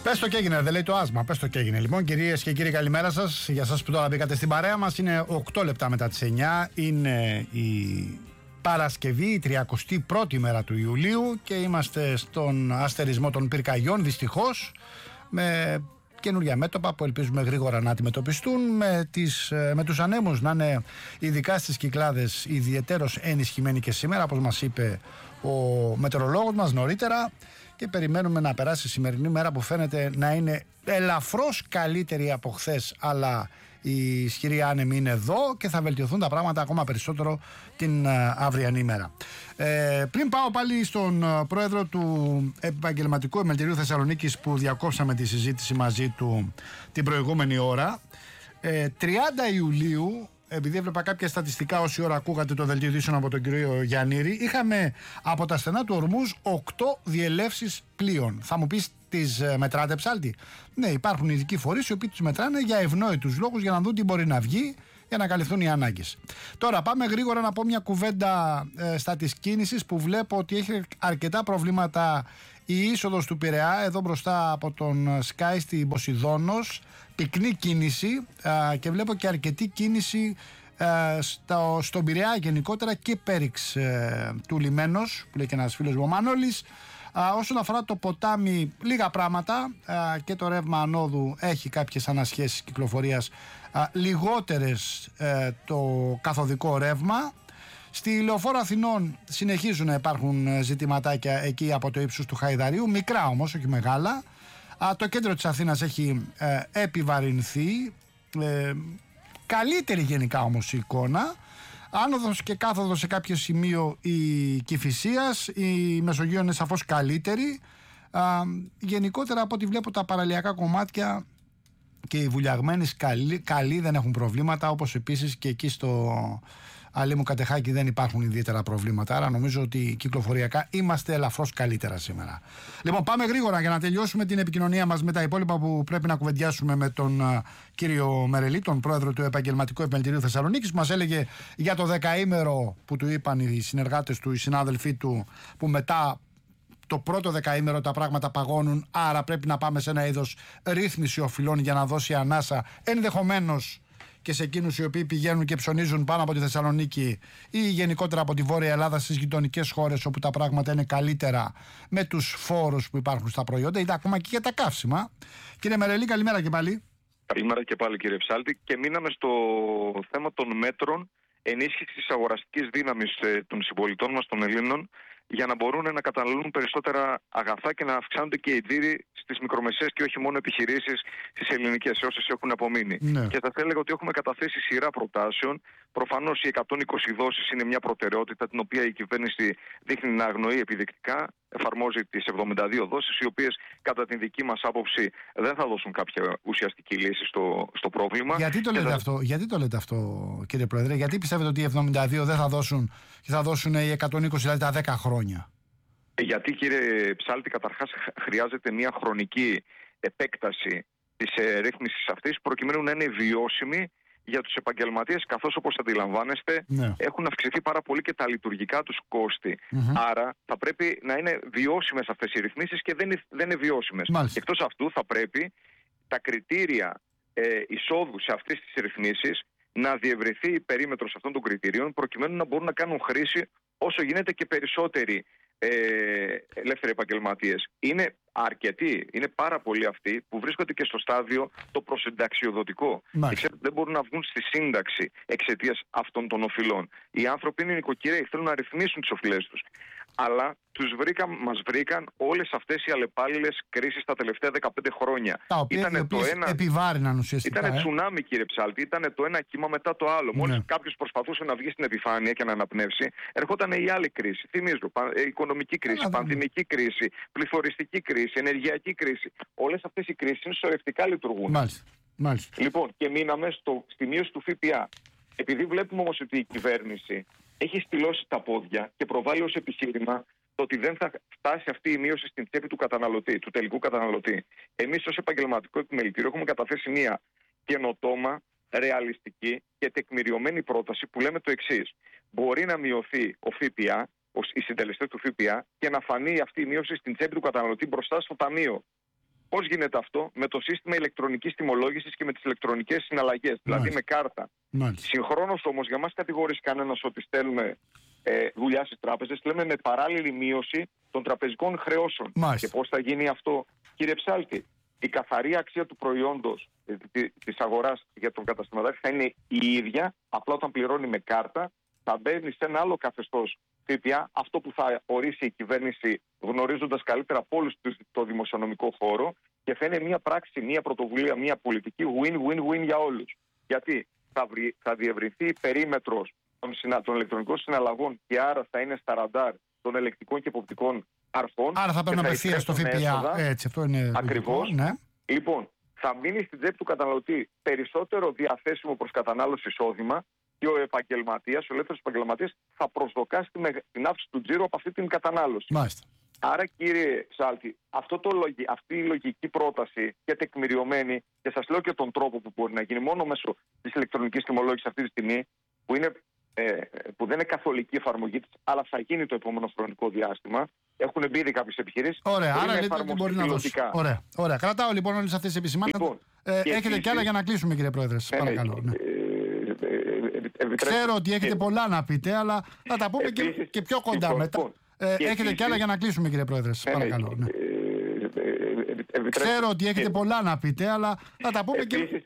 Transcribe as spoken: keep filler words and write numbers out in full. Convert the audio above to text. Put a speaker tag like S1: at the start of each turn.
S1: Πες το και έγινε, δεν λέει το άσμα. Πες το και έγινε. Λοιπόν, κυρίες και κύριοι, καλημέρα σας. Για σας που τώρα μπήκατε στην παρέα μας, είναι οκτώ λεπτά μετά τις εννιά. Είναι η Παρασκευή, η τριακοστή πρώτη μέρα του Ιουλίου και είμαστε στον αστερισμό των πυρκαγιών, δυστυχώς, με καινούργια μέτωπα που ελπίζουμε γρήγορα να αντιμετωπιστούν, με, τις, με τους ανέμους να είναι ειδικά στις Κυκλάδες ιδιαιτέρως ενισχυμένοι και σήμερα, όπως μας είπε ο μετεωρολόγος μας νωρίτερα, και περιμένουμε να περάσει η σημερινή μέρα που φαίνεται να είναι ελαφρώς καλύτερη από χθες, αλλά η ισχυρή άνεμη είναι εδώ και θα βελτιωθούν τα πράγματα ακόμα περισσότερο την αυριανή μέρα. Ε, πριν πάω πάλι στον πρόεδρο του Επαγγελματικού Επιμελητηρίου Θεσσαλονίκης, που διακόψαμε τη συζήτηση μαζί του την προηγούμενη ώρα, ε, τριάντα Ιουλίου, επειδή έβλεπα κάποια στατιστικά όση ώρα ακούγατε το δελτίο ειδήσεων από τον κύριο Γιαννήρη, είχαμε από τα στενά του Ορμούς οκτώ διελεύσεις πλοίων. Θα μου πεις, τις μετράτε, Ψάλτη? Ναι, υπάρχουν ειδικοί φορείς οι οποίοι τους μετράνε για ευνόητους λόγους, για να δουν τι μπορεί να βγει, για να καλυφθούν οι ανάγκες. Τώρα πάμε γρήγορα να πω μια κουβέντα ε, στα της κίνησης, που βλέπω ότι έχει αρκετά προβλήματα η είσοδος του Πειραιά, εδώ μπροστά από τον Sky στην Ποσειδώνος. Πυκνή κίνηση ε, και βλέπω και αρκετή κίνηση ε, στο, στον Πειραιά γενικότερα και πέριξ ε, του Λιμένος, που λέει και ένας φίλος μου ο Μανώλης. Uh, όσον αφορά το ποτάμι, λίγα πράγματα, uh, και το ρεύμα ανόδου έχει κάποιες ανασχέσεις κυκλοφορίας, uh, λιγότερες uh, το καθοδικό ρεύμα. Στη Λεωφόρο Αθηνών συνεχίζουν να υπάρχουν ζητηματάκια εκεί από το ύψος του Χαϊδαρίου, μικρά όμως, όχι μεγάλα. Uh, το κέντρο της Αθήνας έχει uh, επιβαρυνθεί, uh, καλύτερη γενικά όμως η εικόνα. Άνοδος και κάθοδος σε κάποιο σημείο η Κηφισίας, η Μεσογείο είναι σαφώς καλύτερη. Α, γενικότερα από ό,τι βλέπω τα παραλιακά κομμάτια και οι βουλιαγμένοι καλοί, καλοί δεν έχουν προβλήματα, όπως επίσης και εκεί στο Αλήμου Κατεχάκη δεν υπάρχουν ιδιαίτερα προβλήματα, άρα νομίζω ότι κυκλοφοριακά είμαστε ελαφρώς καλύτερα σήμερα. Λοιπόν, πάμε γρήγορα για να τελειώσουμε την επικοινωνία μας με τα υπόλοιπα που πρέπει να κουβεντιάσουμε με τον uh, κύριο Μερελή, τον πρόεδρο του Επαγγελματικού Επιμελητηρίου Θεσσαλονίκης, που μας έλεγε για το δεκαήμερο που του είπαν οι συνεργάτες του, οι συνάδελφοί του, που μετά το πρώτο δεκαήμερο τα πράγματα παγώνουν, άρα πρέπει να πάμε σε ένα είδος ρύθμιση οφειλών για να δώσει ανάσα, ενδεχομένως και σε εκείνους οι οποίοι πηγαίνουν και ψωνίζουν πάνω από τη Θεσσαλονίκη ή γενικότερα από τη Βόρεια Ελλάδα στις γειτονικές χώρες, όπου τα πράγματα είναι καλύτερα με τους φόρους που υπάρχουν στα προϊόντα, ή ακόμα και για τα καύσιμα. Κύριε Μερελή, καλημέρα και πάλι.
S2: Καλημέρα και πάλι, κύριε Ψάλτη. Και μείναμε στο θέμα των μέτρων ενίσχυσης της αγοραστικής δύναμης των συμπολιτών μας, των Ελλήνων, για να μπορούν να καταναλώνουν περισσότερα αγαθά και να αυξάνονται και οι τζίροι στις μικρομεσαίες και όχι μόνο επιχειρήσεις στις ελληνικές, όσες έχουν απομείνει. Ναι. Και θα έλεγα ότι έχουμε καταθέσει σειρά προτάσεων. Προφανώς οι εκατόν είκοσι δόσεις είναι μια προτεραιότητα, την οποία η κυβέρνηση δείχνει να αγνοεί επιδεικτικά. Εφαρμόζει τις εβδομήντα δύο δόσεις, οι οποίες κατά την δική μας άποψη δεν θα δώσουν κάποια ουσιαστική λύση στο, στο πρόβλημα.
S1: Γιατί το, λέτε θα... αυτό, γιατί το λέτε αυτό, κύριε Πρόεδρε, γιατί πιστεύετε ότι οι εβδομήντα δύο δεν θα δώσουν και θα δώσουν οι εκατόν είκοσι, δηλαδή τα δέκα χρόνια?
S2: Γιατί, κύριε Ψάλτη, καταρχάς χρειάζεται μια χρονική επέκταση της ε, ρύθμισης αυτής, προκειμένου να είναι βιώσιμη για τους επαγγελματίες, καθώς, όπως αντιλαμβάνεστε, ναι, έχουν αυξηθεί πάρα πολύ και τα λειτουργικά τους κόστη. Mm-hmm. Άρα θα πρέπει να είναι βιώσιμες αυτές οι ρυθμίσεις και δεν είναι, δεν είναι βιώσιμες. Και εκτός αυτού θα πρέπει τα κριτήρια ε, εισόδου σε αυτές τις ρυθμίσεις να διευρυνθεί η περίμετρος αυτών των κριτηρίων, προκειμένου να μπορούν να κάνουν χρήση όσο γίνεται και περισσότεροι ε, ελεύθεροι επαγγελματίες. Είναι αρκετοί, είναι πάρα πολλοί αυτοί που βρίσκονται και στο στάδιο το προσυνταξιοδοτικό. Ξέρετε, δεν μπορούν να βγουν στη σύνταξη εξαιτίας αυτών των οφειλών. Οι άνθρωποι είναι νοικοκυρέοι, θέλουν να ρυθμίσουν τις οφειλές τους. Αλλά τους βρήκαν, μας βρήκαν όλες αυτές οι αλλεπάλληλες κρίσεις τα τελευταία δεκαπέντε χρόνια.
S1: Τα οποία ήτανε το ένα, επιβάρυναν ουσιαστικά.
S2: Ήτανε
S1: ε?
S2: τσουνάμι, κύριε Ψάλτη, ήταν το ένα κύμα μετά το άλλο. Ναι. Μόλις κάποιος προσπαθούσε να βγει στην επιφάνεια και να αναπνεύσει, ερχόταν η άλλη κρίση. Θυμίζω, οικονομική κρίση, Άρα, πανδημική κρίση, πληθωριστική κρίση, ενεργειακή κρίση. Όλες αυτές οι κρίσεις είναι σωρευτικά λειτουργούν.
S1: Μάλιστα. Μάλιστα.
S2: Λοιπόν, και μείναμε στο, στη μείωση του ΦΠΑ. Επειδή βλέπουμε όμως ότι η κυβέρνηση έχει στυλώσει τα πόδια και προβάλλει ως επιχείρημα το ότι δεν θα φτάσει αυτή η μείωση στην τσέπη του καταναλωτή, του τελικού καταναλωτή. Εμείς ως Επαγγελματικό Επιμελητήριο έχουμε καταθέσει μια καινοτόμα, ρεαλιστική και τεκμηριωμένη πρόταση που λέμε το εξής. Μπορεί να μειωθεί ο ΦΠΑ, οι συντελεστές του ΦΠΑ, και να φανεί αυτή η μείωση στην τσέπη του καταναλωτή μπροστά στο ταμείο. Πώς γίνεται αυτό? Με το σύστημα ηλεκτρονικής τιμολόγησης και με τις ηλεκτρονικές συναλλαγές, δηλαδή με κάρτα.
S1: Μάλιστα.
S2: Συγχρόνως όμως, για μας κατηγορήσει κανένας ότι στέλνουμε ε, δουλειά στις τράπεζες, λέμε με παράλληλη μείωση των τραπεζικών χρεώσεων.
S1: Μάλιστα.
S2: Και πώς θα γίνει αυτό, κύριε Ψάλτη? Η καθαρή αξία του προϊόντος της αγοράς για τον καταστηματάρχη θα είναι η ίδια, απλά όταν πληρώνει με κάρτα θα μπαίνει σε ένα άλλο καθεστώς ΦΠΑ, αυτό που θα ορίσει η κυβέρνηση γνωρίζοντας καλύτερα από όλους το δημοσιονομικό χώρο, και θα είναι μια πράξη, μια πρωτοβουλία, μια πολιτική win-win-win για όλους. Γιατί θα, βρει, θα διευρυνθεί η περίμετρος των, συνα, των ηλεκτρονικών συναλλαγών και άρα θα είναι στα ραντάρ των ελεκτικών και εποπτικών αρχών.
S1: Άρα θα παίρνουν απευθείας στο ΦΠΑ. Έτσι, αυτό είναι
S2: ακριβώς.
S1: Ναι.
S2: Λοιπόν, θα μείνει στην τσέπη του καταναλωτή περισσότερο διαθέσιμο προς κατανάλωση εισόδημα και ο επαγγελματίας, ο ελεύθερος επαγγελματίας, θα προσδοκάσει την αύξηση του τζίρου από αυτή την κατανάλωση.
S1: Μάλιστα.
S2: Άρα, κύριε Ψάλτη, αυτό το, αυτή η λογική πρόταση και τεκμηριωμένη, και σας λέω και τον τρόπο που μπορεί να γίνει μόνο μέσω της ηλεκτρονικής τιμολόγησης αυτή τη στιγμή, που, είναι, ε, που δεν είναι καθολική εφαρμογή της, αλλά θα γίνει το επόμενο χρονικό διάστημα. Έχουν μπει ήδη κάποιες επιχειρήσεις.
S1: Ωραία, άρα λέτε ότι μπορεί να δώσει. Ωραία, ωραία. Κρατάω λοιπόν όλες αυτές τις επισημάνσεις. Λοιπόν, ε, έχετε εσείς... κι άλλα για να κλείσουμε, κύριε Πρόεδρε, σας παρακαλώ. Ναι. Ξέρω ότι έχετε πολλά να πείτε, αλλά θα τα πούμε επίσης, και, και πιο κοντά λοιπόν, μετά. Ε, έχετε επίσης, κι άλλα για να κλείσουμε, κύριε Πρόεδρε, σας παρακαλώ. Ναι. Ξέρω ότι έχετε πολλά να πείτε, αλλά θα τα πούμε και,